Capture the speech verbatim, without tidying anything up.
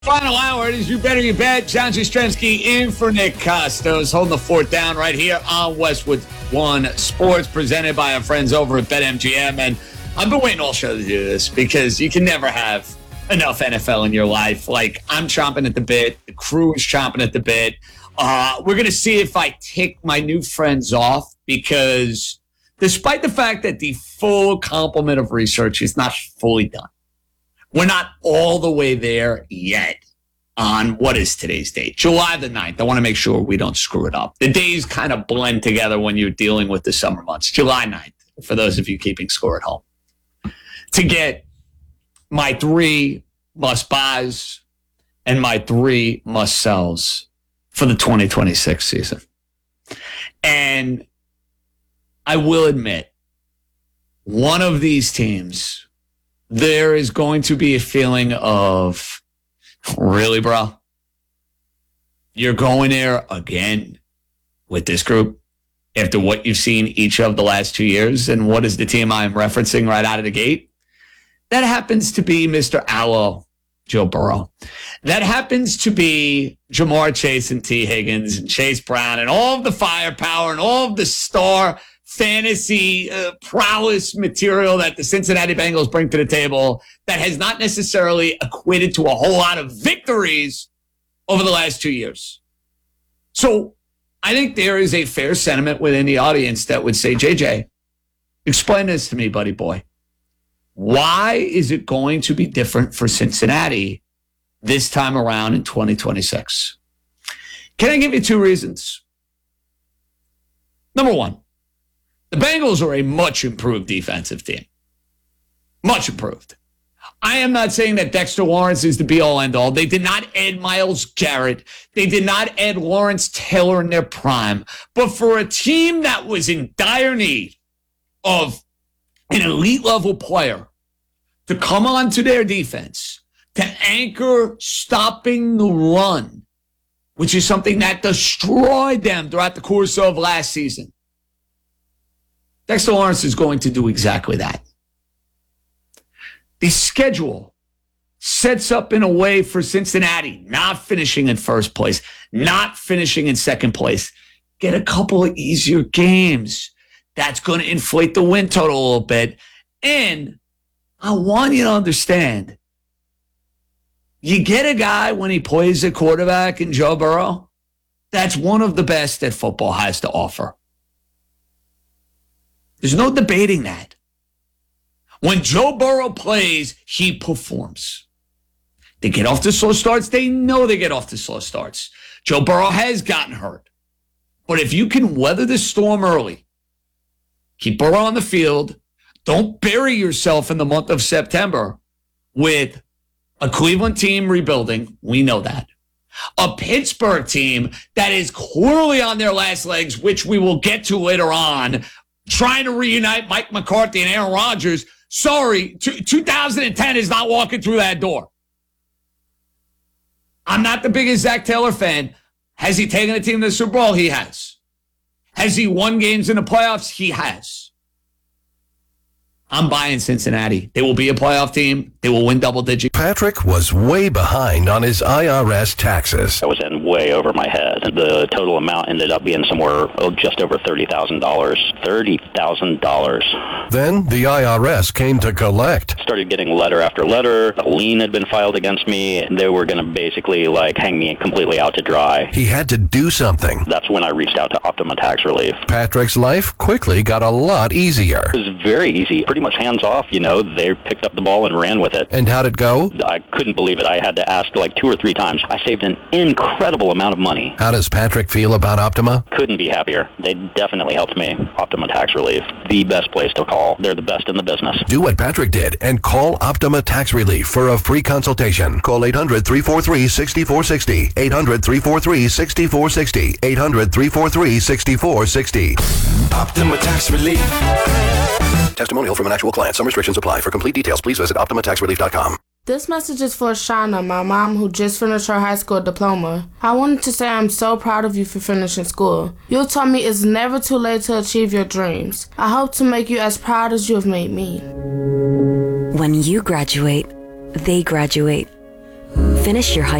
Final hour, it is You Better You Bet. John Jastrzemski in for Nick Costos, holding the fort down right here on Westwood One Sports, presented by our friends over at BetMGM. And I've been waiting all show to do this because you can never have enough N F L in your life. Like, I'm chomping at the bit. The crew is chomping at the bit. Uh, we're going to see if I tick my new friends off because despite the fact that the full complement of research is not fully done, we're not all the way there yet on what is today's date, July the ninth. I want to make sure we don't screw it up. The days kind of blend together when you're dealing with the summer months. July ninth, for those of you keeping score at home. To get my three must-buys and my three must-sells for the twenty twenty-six season. And I will admit, one of these teams, there is going to be a feeling of, really, bro? You're going there again with this group after what you've seen each of the last two years? And what is the team I'm referencing right out of the gate? That happens to be Mister Aloe, Joe Burrow. That happens to be Jamar Chase and T. Higgins and Chase Brown and all of the firepower and all of the star fantasy uh, prowess material that the Cincinnati Bengals bring to the table that has not necessarily equated to a whole lot of victories over the last two years. So I think there is a fair sentiment within the audience that would say, J J, explain this to me, buddy boy. Why is it going to be different for Cincinnati this time around in twenty twenty-six? Can I give you two reasons? Number one, the Bengals are a much improved defensive team. Much improved. I am not saying that Dexter Lawrence is the be-all, end-all. They did not add Myles Garrett. They did not add Lawrence Taylor in their prime. But for a team that was in dire need of an elite-level player to come onto their defense, to anchor stopping the run, which is something that destroyed them throughout the course of last season, Dexter Lawrence is going to do exactly that. The schedule sets up in a way for Cincinnati not finishing in first place, not finishing in second place. Get a couple of easier games. That's going to inflate the win total a little bit. And I want you to understand, you get a guy when he plays a quarterback in Joe Burrow, that's one of the best that football has to offer. There's no debating that. When Joe Burrow plays, he performs. They get off to slow starts. They know they get off to slow starts. Joe Burrow has gotten hurt. But if you can weather the storm early, keep Burrow on the field, don't bury yourself in the month of September with a Cleveland team rebuilding. We know that. A Pittsburgh team that is clearly on their last legs, which we will get to later on, trying to reunite Mike McCarthy and Aaron Rodgers. Sorry, t- two thousand ten is not walking through that door. I'm not the biggest Zach Taylor fan. Has he taken a team to the Super Bowl? He has. Has he won games in the playoffs? He has. I'm buying Cincinnati. They will be a playoff team. They will win double digits. Patrick was way behind on his I R S taxes. I was in way over my head. The total amount ended up being somewhere oh, just over thirty thousand dollars. thirty thousand dollars. Then the I R S came to collect. Started getting letter after letter. A lien had been filed against me. They were going to basically like hang me completely out to dry. He had to do something. That's when I reached out to Optima Tax Relief. Patrick's life quickly got a lot easier. It was very easy. Pretty much hands off, you know. They picked up the ball and ran with it. And how'd it go? I couldn't believe it. I had to ask like two or three times. I saved an incredible amount of money. How does Patrick feel about Optima? Couldn't be happier. They definitely helped me. Optima Tax Relief, the best place to call. They're the best in the business. Do what Patrick did and call Optima Tax Relief for a free consultation. Call eight hundred, three four three, six four six zero. eight hundred, three four three, six four six zero. eight hundred, three four three, six four six zero. Optima Tax Relief. Testimonial from an actual client. Some restrictions apply. For complete details, please visit optima tax relief dot com. This message is for Shauna, my mom who just finished her high school diploma. I wanted to say I'm so proud of you for finishing school. You told me it's never too late to achieve your dreams. I hope to make you as proud as you have made me. When you graduate, they graduate. Finish your high